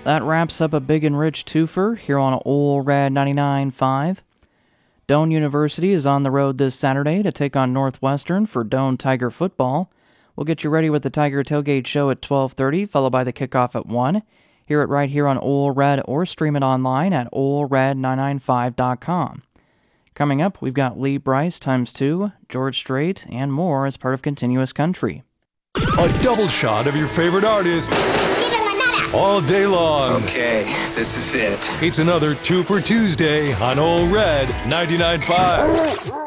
That wraps up a big and rich twofer here on Ole Red 99.5. Doane University is on the road this Saturday to take on Northwestern for Doane Tiger football. We'll get you ready with the Tiger Tailgate Show at 12:30, followed by the kickoff at 1. Hear it right here on Ole Red or stream it online at olered995.com. Coming up, we've got Lee Brice ×2, George Strait, and more as part of Continuous Country. A double shot of your favorite artist all day long. Okay, this is it. It's another 2 for Tuesday on Ole Red 99.5.